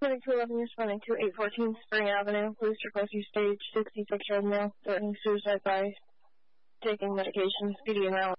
2211, responding to 814 Spring Avenue. Police request you stage 66-year-old male threatening suicide by taking medication, speedy and now.